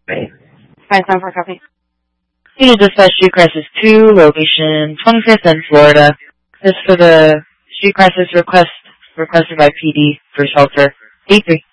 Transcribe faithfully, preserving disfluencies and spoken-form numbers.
Right. Five seven four copy. Unit Dispatch Street Crisis two, location twenty-fifth and Florida. This is for the street crisis request requested by P D for shelter. eight three.